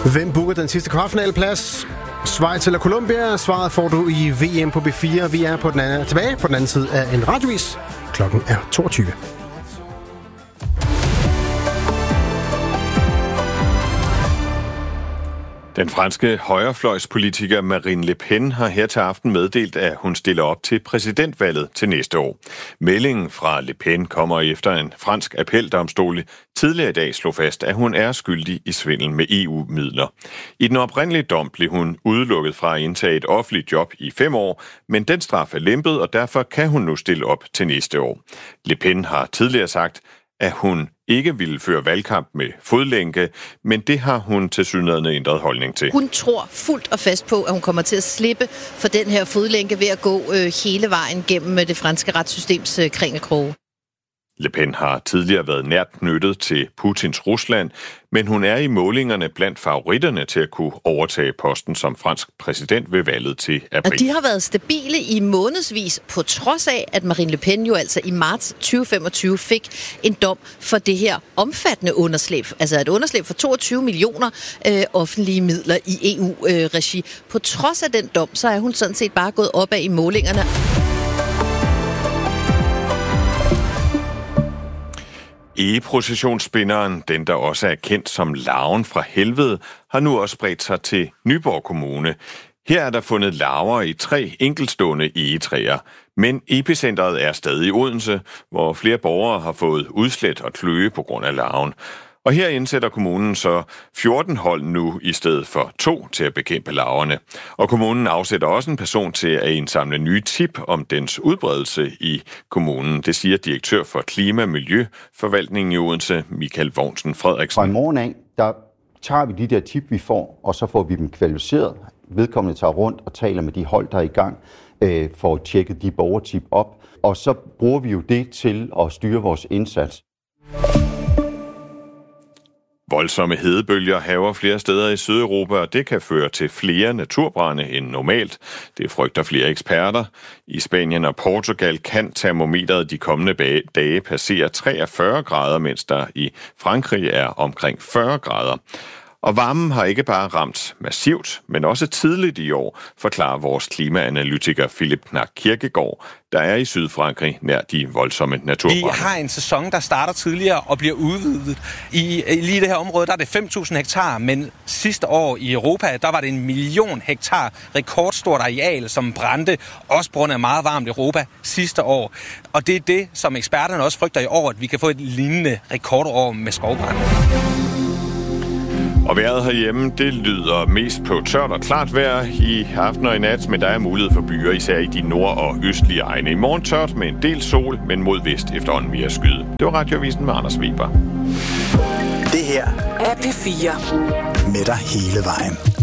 Hvem booker den sidste kvartfinaleplads? Schweiz eller Colombia? Svaret får du i VM på B4. Vi er tilbage på den anden side af en radiovis. Klokken er 22. Den franske højrefløjspolitiker Marine Le Pen har her til aften meddelt, at hun stiller op til præsidentvalget til næste år. Meldingen fra Le Pen kommer efter en fransk appeldomstol tidligere i dag slog fast, at hun er skyldig i svindel med EU-midler. I den oprindelige dom blev hun udelukket fra at indtage et offentligt job i 5 år, men den straf er lempet, og derfor kan hun nu stille op til næste år. Le Pen har tidligere sagt, at hun ikke ville føre valgkamp med fodlænke, men det har hun tilsyneladende ændret holdning til. Hun tror fuldt og fast på, at hun kommer til at slippe for den her fodlænke ved at gå hele vejen gennem det franske retssystems kringelkroge. Le Pen har tidligere været nært knyttet til Putins Rusland, men hun er i målingerne blandt favoritterne til at kunne overtage posten som fransk præsident ved valget til april. Og de har været stabile i månedsvis, på trods af, at Marine Le Pen jo altså i marts 2025 fik en dom for det her omfattende underslæb. Altså et underslæb for 22 millioner offentlige midler i EU-regi. På trods af den dom, så er hun sådan set bare gået opad i målingerne. Egeprocessionsspinderen, den der også er kendt som larven fra helvede, har nu også spredt sig til Nyborg Kommune. Her er der fundet larver i 3 enkeltstående egetræer, men epicentret er stadig i Odense, hvor flere borgere har fået udslæt og kløe på grund af larven. Og her indsætter kommunen så 14 hold nu i stedet for 2 til at bekæmpe larverne. Og kommunen afsætter også en person til at indsamle nye tip om dens udbredelse i kommunen. Det siger direktør for Klima- og Miljøforvaltningen i Odense, Michael Vognsen Frederiksen. Fra i morgen af, der tager vi de der tip, vi får, og så får vi dem kvalificeret. Vedkommende tager rundt og taler med de hold, der er i gang, for at tjekke de borgertip op. Og så bruger vi jo det til at styre vores indsats. Voldsomme hedebølger hærger flere steder i Sydeuropa, og det kan føre til flere naturbrande end normalt. Det frygter flere eksperter. I Spanien og Portugal kan termometeret de kommende dage passere 43 grader, mens der i Frankrig er omkring 40 grader. Og varmen har ikke bare ramt massivt, men også tidligt i år, forklarer vores klimaanalytiker Philip Knak Kirkegaard, der er i Sydfrankrig nær de voldsomme naturbrande. Vi har en sæson, der starter tidligere og bliver udvidet. I lige det her område, der er det 5.000 hektar, men sidste år i Europa, der var det 1 million hektar, rekordstort areal, som brændte, også på grund af meget varmt Europa sidste år. Og det er det, som eksperterne også frygter i år, at vi kan få et lignende rekordår med skovbrand. Og vejret herhjemme, det lyder mest på tørt og klart vejr i aften og i nat, men der er mulighed for byer, især i de nord- og østlige egne. I morgen tørt med en del sol, men mod vest efterhånden mere skyde. Det var Radioavisen med Anders Weber. Det her er P4 med dig hele vejen.